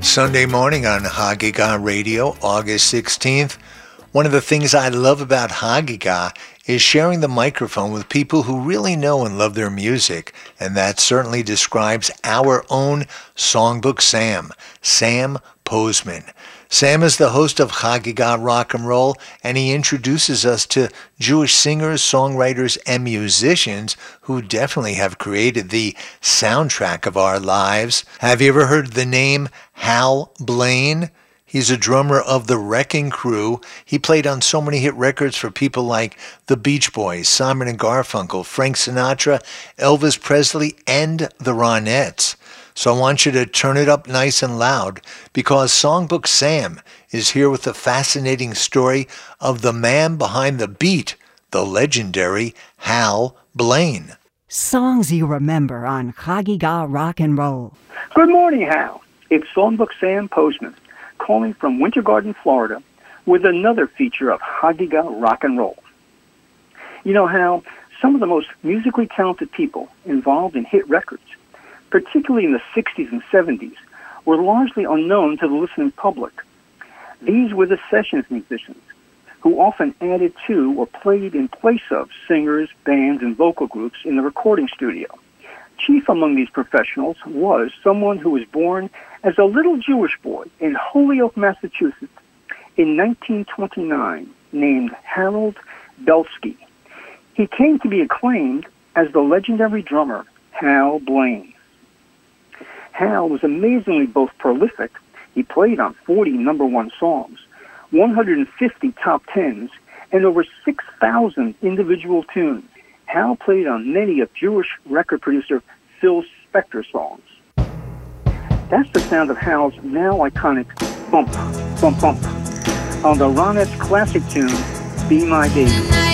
Sunday morning on Hagiga Radio, August 16th. One of the things I love about Hagiga is sharing the microphone with people who really know and love their music, and that certainly describes our own Songbook Sam, Sam Posman. Sam is the host of Hagiga Rock and Roll, and he introduces us to Jewish singers, songwriters, and musicians who definitely have created the soundtrack of our lives. Have you ever heard the name Hal Blaine? He's a drummer of the Wrecking Crew. He played on so many hit records for people like the Beach Boys, Simon and Garfunkel, Frank Sinatra, Elvis Presley, and the Ronettes. So I want you to turn it up nice and loud because Songbook Sam is here with the fascinating story of the man behind the beat, the legendary Hal Blaine. Songs you remember on Hagiga Rock and Roll. Good morning, Hal. It's Songbook Sam Posman, calling from Winter Garden, Florida, with another feature of Hagiga Rock and Roll. You know, Hal, some of the most musically talented people involved in hit records, particularly in the 60s and 70s, were largely unknown to the listening public. These were the sessions musicians, who often added to or played in place of singers, bands, and vocal groups in the recording studio. Chief among these professionals was someone who was born as a little Jewish boy in Holyoke, Massachusetts in 1929, named Harold Belsky. He came to be acclaimed as the legendary drummer Hal Blaine. Hal was amazingly both prolific. He played on 40 number one songs, 150 top tens, and over 6,000 individual tunes. Hal played on many of Jewish record producer Phil Spector songs. That's the sound of Hal's now iconic Bump, Bump, Bump on the Ronettes classic tune, Be My Baby.